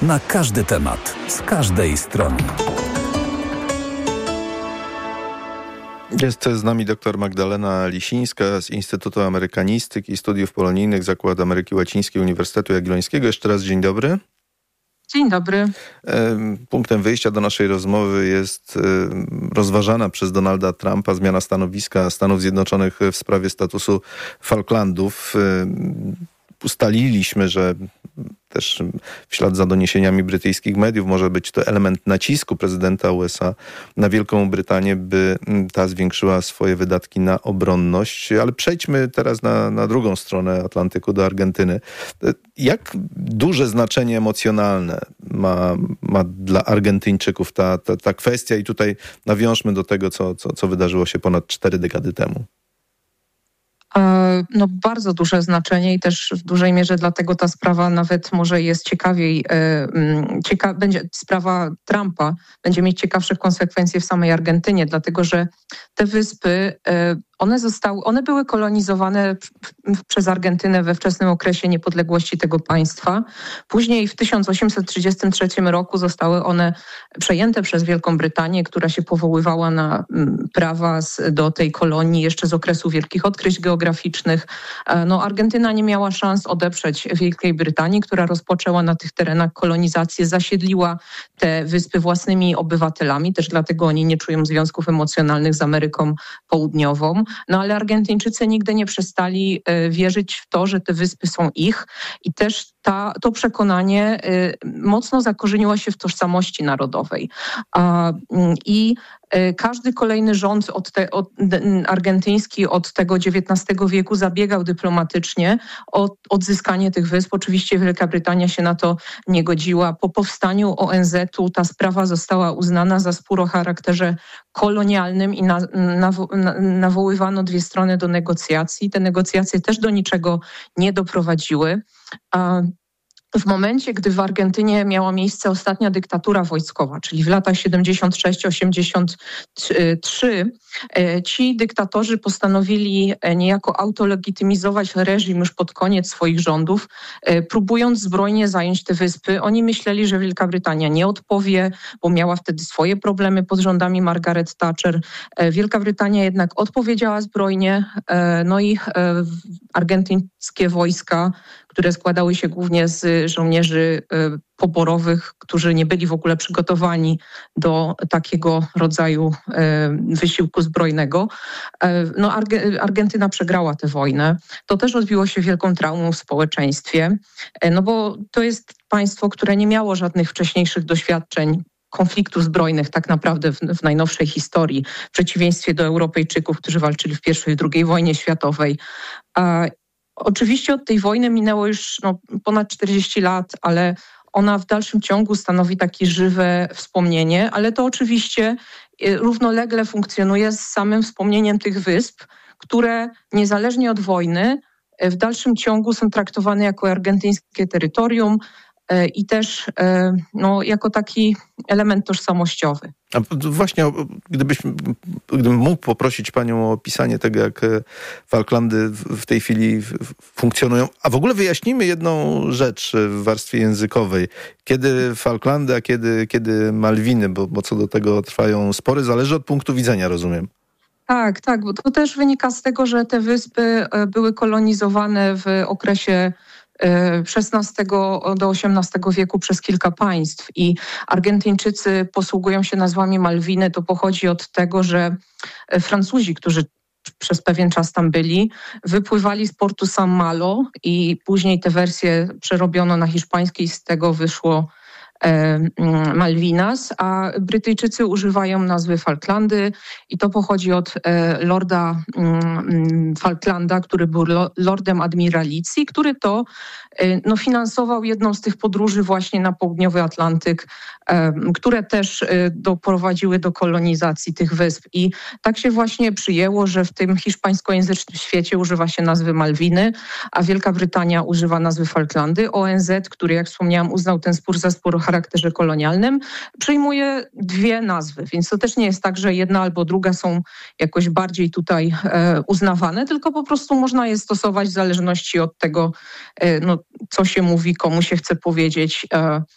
na każdy temat, z każdej strony. Jest z nami dr Magdalena Lisińska z Instytutu Amerykanistyki i Studiów Polonijnych Zakładu Ameryki Łacińskiej Uniwersytetu Jagiellońskiego. Jeszcze raz dzień dobry. Dzień dobry. Punktem wyjścia do naszej rozmowy jest rozważana przez Donalda Trumpa zmiana stanowiska Stanów Zjednoczonych w sprawie statusu Falklandów. Ustaliliśmy, że też w ślad za doniesieniami brytyjskich mediów może być to element nacisku prezydenta USA na Wielką Brytanię, by ta zwiększyła swoje wydatki na obronność. Ale przejdźmy teraz na drugą stronę Atlantyku, do Argentyny. Jak duże znaczenie emocjonalne ma dla Argentyńczyków ta kwestia? I tutaj nawiążmy do tego, co wydarzyło się ponad 4 dekady temu. No, bardzo duże znaczenie i też w dużej mierze dlatego ta sprawa nawet może jest ciekawiej, będzie sprawa Trumpa będzie mieć ciekawsze konsekwencje w samej Argentynie, dlatego że te wyspy, one były kolonizowane przez Argentynę we wczesnym okresie niepodległości tego państwa. Później w 1833 roku zostały one przejęte przez Wielką Brytanię, która się powoływała na prawa do tej kolonii jeszcze z okresu wielkich odkryć geograficznych. No, Argentyna nie miała szans odeprzeć Wielkiej Brytanii, która rozpoczęła na tych terenach kolonizację, zasiedliła te wyspy własnymi obywatelami, też dlatego oni nie czują związków emocjonalnych z Ameryką Południową. No ale Argentyńczycy nigdy nie przestali wierzyć w to, że te wyspy są ich i też to przekonanie mocno zakorzeniło się w tożsamości narodowej. I każdy kolejny rząd argentyński od tego XIX wieku zabiegał dyplomatycznie o odzyskanie tych wysp. Oczywiście Wielka Brytania się na to nie godziła. Po powstaniu ONZ-u ta sprawa została uznana za spór o charakterze kolonialnym i nawoływano dwie strony do negocjacji. Te negocjacje też do niczego nie doprowadziły. W momencie, gdy w Argentynie miała miejsce ostatnia dyktatura wojskowa, czyli w latach 76-83, ci dyktatorzy postanowili niejako autolegitymizować reżim już pod koniec swoich rządów, próbując zbrojnie zająć te wyspy. Oni myśleli, że Wielka Brytania nie odpowie, bo miała wtedy swoje problemy pod rządami Margaret Thatcher. Wielka Brytania jednak odpowiedziała zbrojnie, no i argentyńskie wojska, które składały się głównie z żołnierzy poborowych, którzy nie byli w ogóle przygotowani do takiego rodzaju wysiłku zbrojnego. No, Argentyna przegrała tę wojnę. To też odbiło się wielką traumą w społeczeństwie, no bo to jest państwo, które nie miało żadnych wcześniejszych doświadczeń konfliktów zbrojnych tak naprawdę w najnowszej historii, w przeciwieństwie do Europejczyków, którzy walczyli w I i II wojnie światowej. Oczywiście od tej wojny minęło już ponad 40 lat, ale ona w dalszym ciągu stanowi takie żywe wspomnienie, ale to oczywiście równolegle funkcjonuje z samym wspomnieniem tych wysp, które niezależnie od wojny w dalszym ciągu są traktowane jako argentyńskie terytorium i też jako taki element tożsamościowy. A właśnie, gdybym mógł poprosić panią o opisanie tego, jak Falklandy w tej chwili funkcjonują. A w ogóle wyjaśnijmy jedną rzecz w warstwie językowej. Kiedy Falklandy, a kiedy Malwiny, bo co do tego trwają spory, zależy od punktu widzenia, rozumiem. Tak, bo to też wynika z tego, że te wyspy były kolonizowane w okresie XVI do XVIII wieku przez kilka państw i Argentyńczycy posługują się nazwami Malwiny. To pochodzi od tego, że Francuzi, którzy przez pewien czas tam byli, wypływali z portu San Malo i później te wersje przerobiono na hiszpański i z tego wyszło Malvinas, a Brytyjczycy używają nazwy Falklandy i to pochodzi od lorda Falklanda, który był lordem admiralicji, który to finansował jedną z tych podróży właśnie na południowy Atlantyk, które też doprowadziły do kolonizacji tych wysp. I tak się właśnie przyjęło, że w tym hiszpańskojęzycznym świecie używa się nazwy Malwiny, a Wielka Brytania używa nazwy Falklandy. ONZ, który, jak wspomniałam, uznał ten spór za spór o charakterze kolonialnym, przyjmuje dwie nazwy, więc to też nie jest tak, że jedna albo druga są jakoś bardziej tutaj uznawane, tylko po prostu można je stosować w zależności od tego, co się mówi, komu się chce powiedzieć.